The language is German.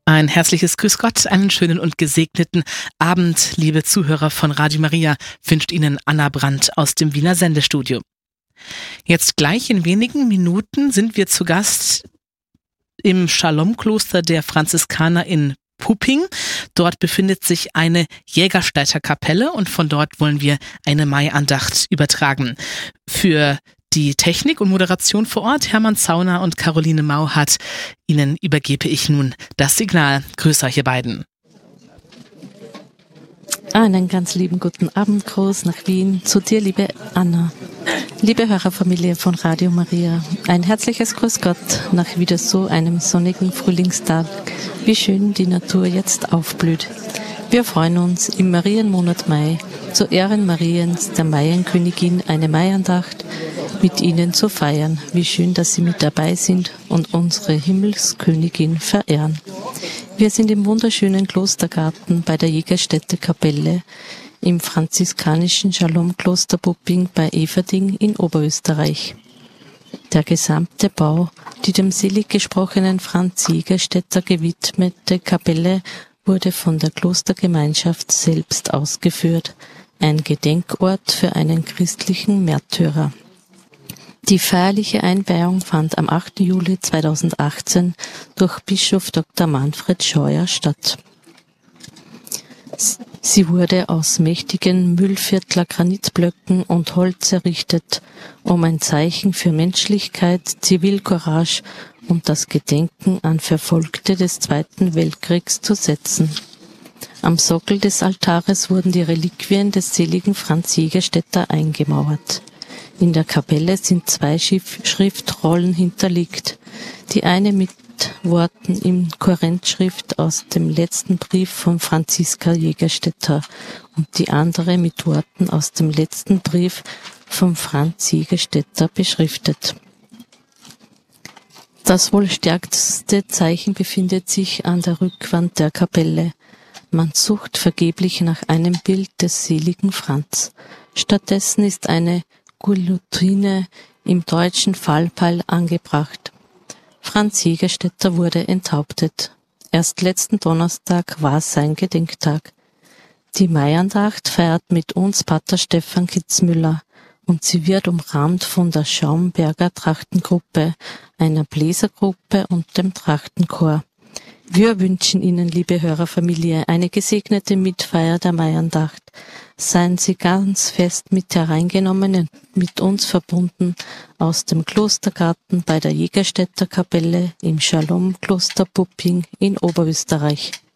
Ein herzliches Grüß Gott, einen schönen und gesegneten Abend, liebe Zuhörer von Radio Maria, wünscht Ihnen Anna Brandt aus dem Wiener Sendestudio. Jetzt gleich in wenigen Minuten sind wir zu Gast im Shalom-Kloster der Franziskaner in Pupping. Dort befindet sich eine Jägerstätter-Kapelle und von dort wollen wir eine Maiandacht übertragen. Für die Technik und Moderation vor Ort, Hermann Zauner und Caroline Mauhardt. Ihnen übergebe ich nun das Signal. Grüß euch, ihr beiden. Einen ganz lieben guten Abendgruß nach Wien zu dir, liebe Anna. Liebe Hörerfamilie von Radio Maria, ein herzliches Grüß Gott nach wieder so einem sonnigen Frühlingstag. Wie schön die Natur jetzt aufblüht. Wir freuen uns im Marienmonat Mai zu Ehren Mariens, der Maienkönigin, eine Maiandacht mit Ihnen zu feiern. Wie schön, dass Sie mit dabei sind und unsere Himmelskönigin verehren. Wir sind im wunderschönen Klostergarten bei der Jägerstätter-Kapelle im franziskanischen Shalom-Kloster Pupping bei Everding in Oberösterreich. Der gesamte Bau, die dem selig gesprochenen Franz Jägerstätter gewidmete Kapelle, wurde von der Klostergemeinschaft selbst ausgeführt, ein Gedenkort für einen christlichen Märtyrer. Die feierliche Einweihung fand am 8. Juli 2018 durch Bischof Dr. Manfred Scheuer statt. Sie wurde aus mächtigen Mühlviertler Granitblöcken und Holz errichtet, um ein Zeichen für Menschlichkeit, Zivilcourage und das Gedenken an Verfolgte des Zweiten Weltkriegs zu setzen. Am Sockel des Altares wurden die Reliquien des seligen Franz Jägerstätter eingemauert. In der Kapelle sind 2 Schriftrollen hinterlegt, die eine mit Worten in Korinthschrift aus dem letzten Brief von Franziska Jägerstätter und die andere mit Worten aus dem letzten Brief von Franz Jägerstätter beschriftet. Das wohl stärkste Zeichen befindet sich an der Rückwand der Kapelle. Man sucht vergeblich nach einem Bild des seligen Franz. Stattdessen ist eine Guillotine im deutschen Fallbeil angebracht. Franz Jägerstätter wurde enthauptet. Erst letzten Donnerstag war sein Gedenktag. Die Maiandacht feiert mit uns Pater Stefan Kitzmüller und sie wird umrahmt von der Schaumberger Trachtengruppe, einer Bläsergruppe und dem Trachtenchor. Wir wünschen Ihnen, liebe Hörerfamilie, eine gesegnete Mitfeier der Maiandacht. Seien Sie ganz fest mit hereingenommen und mit uns verbunden aus dem Klostergarten bei der Jägerstätter Kapelle im Shalom-Kloster Pupping in Oberösterreich.